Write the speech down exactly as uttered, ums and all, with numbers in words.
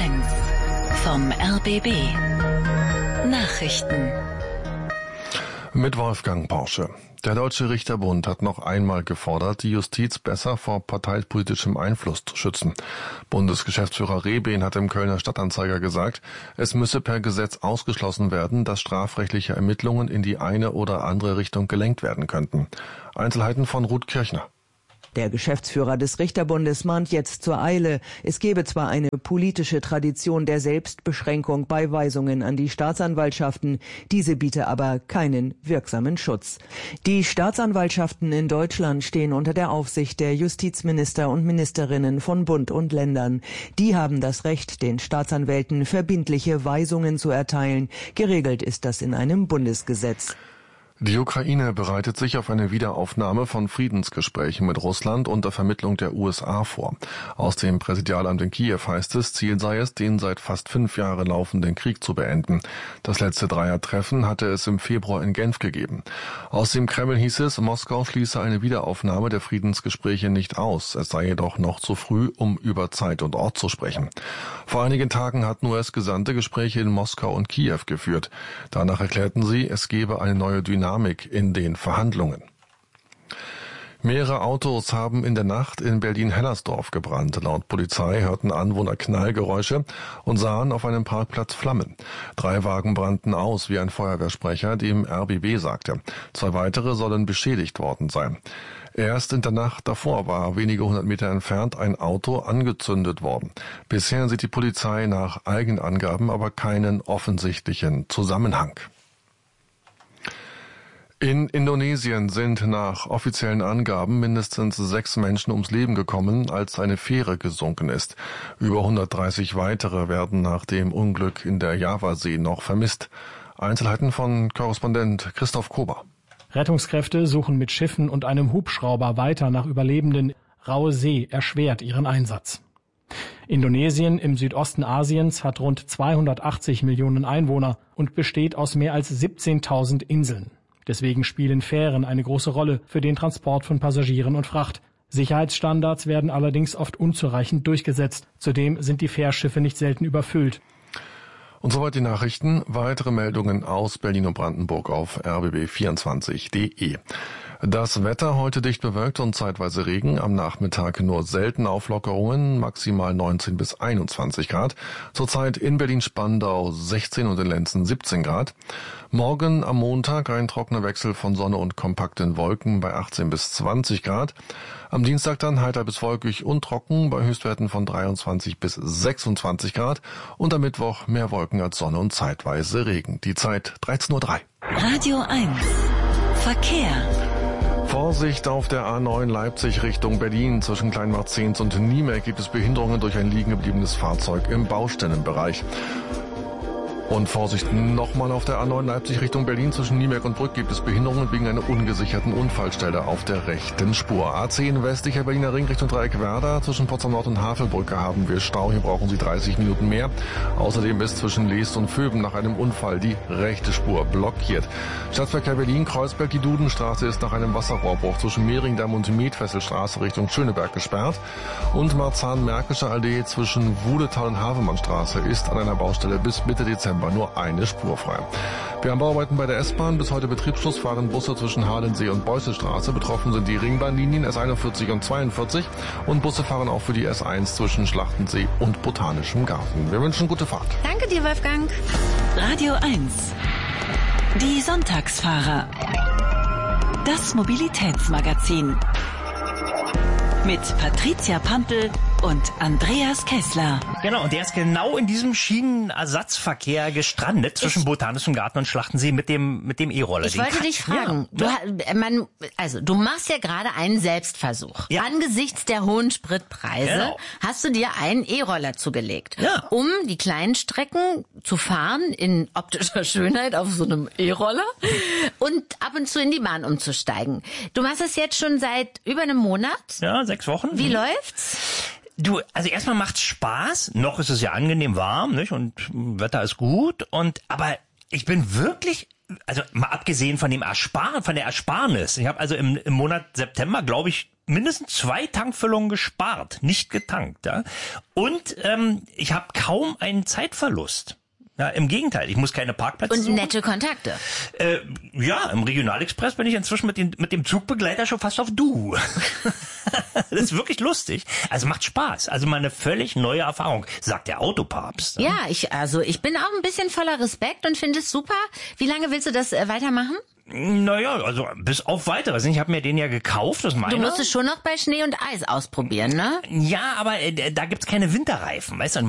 eins vom R B B. Nachrichten. Mit Wolfgang Porsche. Der Deutsche Richterbund hat noch einmal gefordert, die Justiz besser vor parteipolitischem Einfluss zu schützen. Bundesgeschäftsführer Rehben hat im Kölner Stadtanzeiger gesagt, es müsse per Gesetz ausgeschlossen werden, dass strafrechtliche Ermittlungen in die eine oder andere Richtung gelenkt werden könnten. Einzelheiten von Ruth Kirchner. Der Geschäftsführer des Richterbundes mahnt jetzt zur Eile. Es gebe zwar eine politische Tradition der Selbstbeschränkung bei Weisungen an die Staatsanwaltschaften, diese biete aber keinen wirksamen Schutz. Die Staatsanwaltschaften in Deutschland stehen unter der Aufsicht der Justizminister und Ministerinnen von Bund und Ländern. Die haben das Recht, den Staatsanwälten verbindliche Weisungen zu erteilen. Geregelt ist das in einem Bundesgesetz. Die Ukraine bereitet sich auf eine Wiederaufnahme von Friedensgesprächen mit Russland unter Vermittlung der U S A vor. Aus dem Präsidialamt in Kiew heißt es, Ziel sei es, den seit fast fünf Jahren laufenden Krieg zu beenden. Das letzte Dreiertreffen hatte es im Februar in Genf gegeben. Aus dem Kreml hieß es, Moskau schließe eine Wiederaufnahme der Friedensgespräche nicht aus. Es sei jedoch noch zu früh, um über Zeit und Ort zu sprechen. Vor einigen Tagen hatten U S-Gesandte Gespräche in Moskau und Kiew geführt. Danach erklärten sie, es gebe eine neue Dynamik in den Verhandlungen. Mehrere Autos haben in der Nacht in Berlin-Hellersdorf gebrannt. Laut Polizei hörten Anwohner Knallgeräusche und sahen auf einem Parkplatz Flammen. Drei Wagen brannten aus, wie ein Feuerwehrsprecher dem R B B sagte. Zwei weitere sollen beschädigt worden sein. Erst in der Nacht davor war wenige hundert Meter entfernt ein Auto angezündet worden. Bisher sieht die Polizei nach Eigenangaben aber keinen offensichtlichen Zusammenhang. In Indonesien sind nach offiziellen Angaben mindestens sechs Menschen ums Leben gekommen, als eine Fähre gesunken ist. Über hundertdreißig weitere werden nach dem Unglück in der Javasee noch vermisst. Einzelheiten von Korrespondent Christoph Kober. Rettungskräfte suchen mit Schiffen und einem Hubschrauber weiter nach Überlebenden. Raue See erschwert ihren Einsatz. Indonesien im Südosten Asiens hat rund zweihundertachtzig Millionen Einwohner und besteht aus mehr als siebzehntausend Inseln. Deswegen spielen Fähren eine große Rolle für den Transport von Passagieren und Fracht. Sicherheitsstandards werden allerdings oft unzureichend durchgesetzt. Zudem sind die Fährschiffe nicht selten überfüllt. Und soweit die Nachrichten. Weitere Meldungen aus Berlin und Brandenburg auf r b b vierundzwanzig punkt d e. Das Wetter heute dicht bewölkt und zeitweise Regen, am Nachmittag nur selten Auflockerungen, maximal neunzehn bis einundzwanzig Grad. Zurzeit in Berlin-Spandau sechzehn und in Lenzen siebzehn Grad. Morgen am Montag ein trockener Wechsel von Sonne und kompakten Wolken bei achtzehn bis zwanzig Grad. Am Dienstag dann heiter bis wolkig und trocken bei Höchstwerten von dreiundzwanzig bis sechsundzwanzig Grad. Und am Mittwoch mehr Wolken als Sonne und zeitweise Regen. Die Zeit dreizehn Uhr drei. Radio eins. Verkehr. Vorsicht auf der A neun Leipzig Richtung Berlin. Zwischen Kleinmarzens und Niemek gibt es Behinderungen durch ein liegen gebliebenes Fahrzeug im Baustellenbereich. Und Vorsicht nochmal auf der A neun Leipzig Richtung Berlin. Zwischen Niemek und Brück gibt es Behinderungen wegen einer ungesicherten Unfallstelle auf der rechten Spur. A zehn westlicher Berliner Ring Richtung Dreieck Werder. Zwischen Potsdam Nord und Havelbrücke haben wir Stau. Hier brauchen Sie dreißig Minuten mehr. Außerdem ist zwischen Leest und Vöben nach einem Unfall die rechte Spur blockiert. Stadtverkehr Berlin, Kreuzberg, die Dudenstraße ist nach einem Wasserrohrbruch zwischen Mehringdamm und Mietfesselstraße Richtung Schöneberg gesperrt. Und Marzahn-Märkische Allee zwischen Wuhletal und Havemannstraße ist an einer Baustelle bis Mitte Dezember nur eine Spur frei. Wir haben Bauarbeiten bei der S-Bahn. Bis heute Betriebsschluss fahren Busse zwischen Halensee und Beusselstraße. Betroffen sind die Ringbahnlinien S einundvierzig und zweiundvierzig. Und Busse fahren auch für die S eins zwischen Schlachtensee und Botanischem Garten. Wir wünschen gute Fahrt. Danke dir, Wolfgang. Radio eins. Die Sonntagsfahrer. Das Mobilitätsmagazin. Mit Patricia Pampel und Andreas Kessler. Genau, und der ist genau in diesem Schienenersatzverkehr gestrandet zwischen ich, Botanischem Garten und Schlachtensee mit dem mit dem E-Roller. Ich wollte dich fragen, ja. du, man, also du machst ja gerade einen Selbstversuch. Ja. Angesichts der hohen Spritpreise genau. hast du dir einen E-Roller zugelegt, ja. um die kleinen Strecken zu fahren in optischer Schönheit auf so einem E-Roller und ab und zu in die Bahn umzusteigen. Du machst das jetzt schon seit über einem Monat? Ja, sechs Wochen. Wie mhm. läuft's? Du, also erstmal macht's Spaß, noch ist es ja angenehm warm, nicht? Und Wetter ist gut und aber ich bin wirklich, also mal abgesehen von dem Ersparen, von der Ersparnis. Ich habe also im, im Monat September, glaube ich, mindestens zwei Tankfüllungen gespart, nicht getankt. Ja? Und ähm, ich habe kaum einen Zeitverlust. Ja, im Gegenteil, ich muss keine Parkplätze Und suchen. nette Kontakte. Äh, ja, im Regionalexpress bin ich inzwischen mit, den, mit dem Zugbegleiter schon fast auf Du. Das ist wirklich lustig. Also macht Spaß. Also mal eine völlig neue Erfahrung, sagt der Autopapst. Ja, ich also ich bin auch ein bisschen voller Respekt und finde es super. Wie lange willst du das äh, weitermachen? Naja, also bis auf Weiteres. Ich habe mir den ja gekauft, das ist meiner. Du musst es schon noch bei Schnee und Eis ausprobieren, ne? Ja, aber äh, da gibt's keine Winterreifen, weißt du?